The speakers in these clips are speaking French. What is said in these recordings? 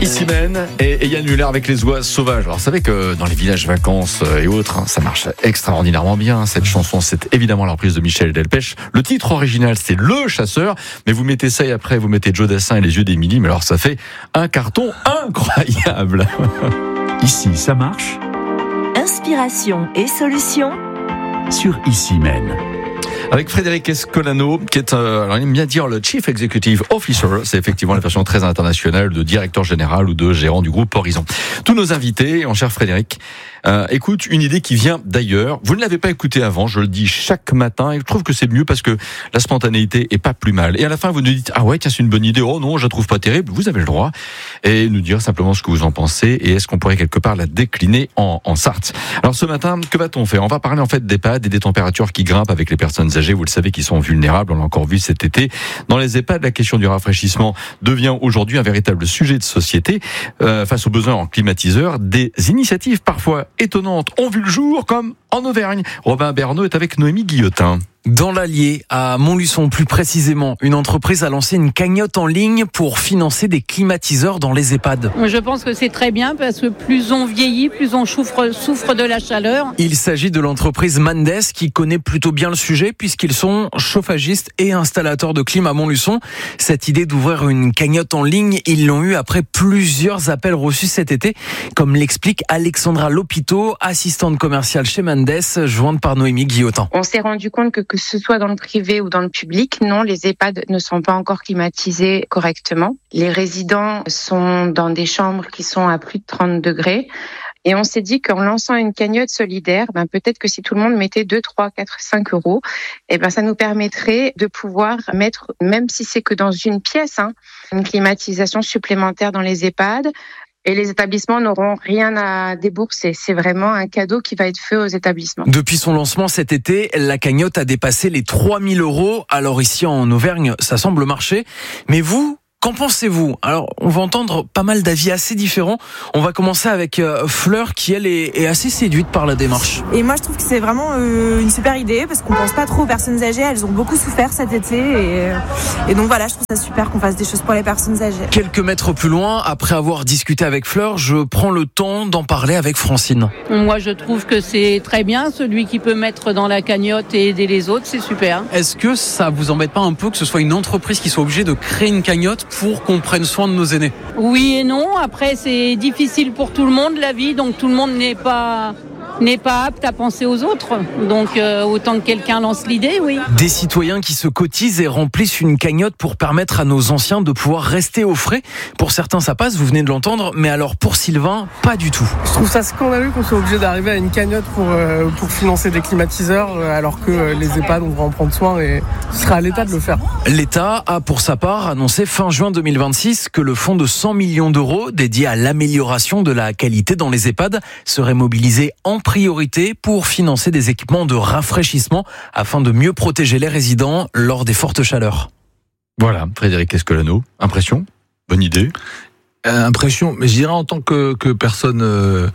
Ici Men et Yann Muller avec les oies sauvages. Alors, vous savez que dans les villages vacances et autres, ça marche extraordinairement bien. Cette chanson, c'est évidemment la reprise de Michel Delpech. Le titre original, c'est Le Chasseur. Mais vous mettez ça et après, vous mettez Joe Dassin et Les Yeux d'Émilie. Mais alors, ça fait un carton incroyable. Ici, ça marche. Inspiration et solutions Sur Ici Men. Avec Frédéric Escolano, qui est, alors il aime bien dire le Chief Executive Officer. C'est effectivement la version très internationale de directeur général ou de gérant du groupe Horizon. Tous nos invités, mon cher Frédéric, écoutent une idée qui vient d'ailleurs. Vous ne l'avez pas écoutée avant, je le dis chaque matin, et je trouve que c'est mieux parce que la spontanéité est pas plus mal. Et à la fin, vous nous dites, ah ouais, tiens, c'est une bonne idée. Oh non, je la trouve pas terrible. Vous avez le droit. Et nous dire simplement ce que vous en pensez et est-ce qu'on pourrait quelque part la décliner en Sarthe. Alors ce matin, que va-t-on faire? On va parler en fait d'EHPAD et des températures qui grimpent avec les personnes âgées. Vous le savez, qui sont vulnérables. On l'a encore vu cet été. Dans les EHPAD, la question du rafraîchissement devient aujourd'hui un véritable sujet de société. Face aux besoins en climatiseurs, des initiatives parfois étonnantes ont vu le jour, comme en Auvergne. Robin Bernot est avec Noémie Guillotin. Dans l'Allier, à Montluçon plus précisément, une entreprise a lancé une cagnotte en ligne pour financer des climatiseurs dans les EHPAD. Je pense que c'est très bien parce que plus on vieillit, plus on souffre de la chaleur. Il s'agit de l'entreprise Mandes qui connaît plutôt bien le sujet puisqu'ils sont chauffagistes et installateurs de clim à Montluçon. Cette idée d'ouvrir une cagnotte en ligne, ils l'ont eu après plusieurs appels reçus cet été, comme l'explique Alexandra Lopito, assistante commerciale chez Mandes, jointe par Noémie Guillotin. On s'est rendu compte que ce soit dans le privé ou dans le public, non, les EHPAD ne sont pas encore climatisés correctement. Les résidents sont dans des chambres qui sont à plus de 30 degrés. Et on s'est dit qu'en lançant une cagnotte solidaire, peut-être que si tout le monde mettait 2, 3, 4, 5 euros, ça nous permettrait de pouvoir mettre, même si c'est que dans une pièce, une climatisation supplémentaire dans les EHPAD. Et les établissements n'auront rien à débourser. C'est vraiment un cadeau qui va être fait aux établissements. Depuis son lancement cet été, la cagnotte a dépassé les 3 000 euros. Alors ici en Auvergne, ça semble marcher. Mais vous, qu'en pensez-vous? Alors, on va entendre pas mal d'avis assez différents. On va commencer avec Fleur, qui elle est assez séduite par la démarche. Et moi, je trouve que c'est vraiment une super idée parce qu'on pense pas trop aux personnes âgées. Elles ont beaucoup souffert cet été et donc voilà, je trouve ça super qu'on fasse des choses pour les personnes âgées. Quelques mètres plus loin, après avoir discuté avec Fleur, je prends le temps d'en parler avec Francine. Moi, je trouve que c'est très bien. Celui qui peut mettre dans la cagnotte et aider les autres, c'est super. Est-ce que ça vous embête pas un peu que ce soit une entreprise qui soit obligée de créer une cagnotte pour qu'on prenne soin de nos aînés? Oui et non. Après, c'est difficile pour tout le monde, la vie. Donc, tout le monde n'est pas apte à penser aux autres. Donc, autant que quelqu'un lance l'idée, oui. Des citoyens qui se cotisent et remplissent une cagnotte pour permettre à nos anciens de pouvoir rester au frais. Pour certains, ça passe, vous venez de l'entendre. Mais alors, pour Sylvain, pas du tout. Je trouve ça scandaleux qu'on soit obligé d'arriver à une cagnotte pour financer des climatiseurs, alors que les EHPAD, on devrait en prendre soin et ce sera à l'État de le faire. L'État a, pour sa part, annoncé fin juin 2026 que le fonds de 100 millions d'euros dédié à l'amélioration de la qualité dans les EHPAD serait mobilisé en priorité pour financer des équipements de rafraîchissement afin de mieux protéger les résidents lors des fortes chaleurs. Voilà, Frédéric Escolano, impression? Bonne idée? Impression, mais je dirais en tant que personne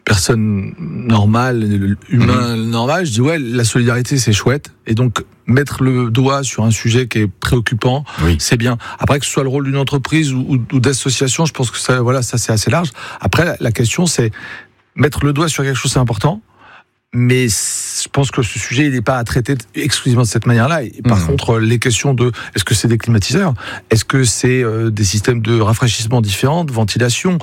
normale, humain normal, je dis ouais, la solidarité c'est chouette, et donc mettre le doigt sur un sujet qui est préoccupant, oui, c'est bien. Après, que ce soit le rôle d'une entreprise ou d'association, je pense que ça c'est assez large. Après, la question c'est mettre le doigt sur quelque chose, c'est important, mais je pense que ce sujet, il n'est pas à traiter exclusivement de cette manière-là. Et par contre, les questions de est-ce que c'est des climatiseurs, est-ce que c'est des systèmes de rafraîchissement différents, de ventilation,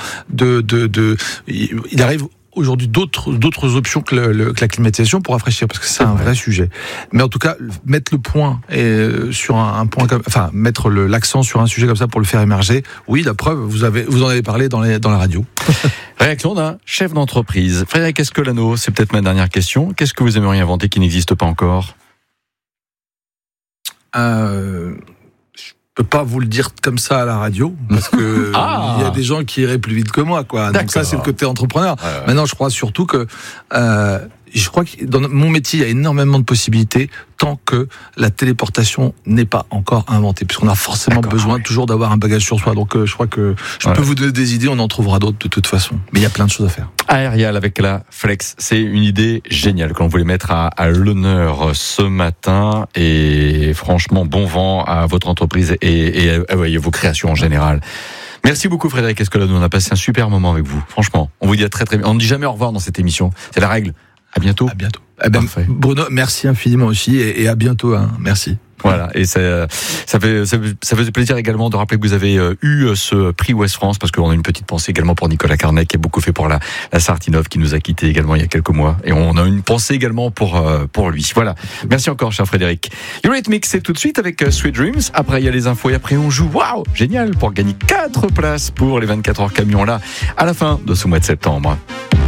il arrive aujourd'hui d'autres options que la climatisation pour rafraîchir, parce que c'est un vrai sujet. Mais en tout cas, mettre le point sur un point mettre l'accent sur un sujet comme ça pour le faire émerger, oui, la preuve, vous en avez parlé dans la radio. Réaction d'un chef d'entreprise. Frédéric Escolano, c'est peut-être ma dernière question. Qu'est-ce que vous aimeriez inventer qui n'existe pas encore? Je peux pas vous le dire comme ça à la radio, parce que il y a des gens qui iraient plus vite que moi, quoi. Donc ça, c'est le côté entrepreneur. Ouais. Maintenant, je crois surtout que que dans mon métier, il y a énormément de possibilités tant que la téléportation n'est pas encore inventée, puisqu'on a forcément besoin toujours d'avoir un bagage sur soi. Donc je crois que je peux vous donner des idées, on en trouvera d'autres de toute façon. Mais il y a plein de choses à faire. Aerial avec la Flex, c'est une idée géniale que l'on voulait mettre à l'honneur ce matin, et franchement, bon vent à votre entreprise et à vos créations en général. Merci beaucoup Frédéric Escolano, on a passé un super moment avec vous. Franchement, on vous dit à très bien. On ne dit jamais au revoir dans cette émission, c'est la règle. À bientôt. À bientôt. Bruno, merci infiniment aussi et à bientôt. Merci. Voilà, et ça faisait plaisir également de rappeler que vous avez eu ce prix Ouest France, parce qu'on a une petite pensée également pour Nicolas Carnet, qui a beaucoup fait pour la Sartinov, qui nous a quittés également il y a quelques mois, et on a une pensée également pour lui. Voilà, merci encore cher Frédéric. Eurythmics, c'est tout de suite avec Sweet Dreams, après il y a les infos et après on joue, waouh, génial, pour gagner 4 places pour les 24 heures camions là, à la fin de ce mois de septembre.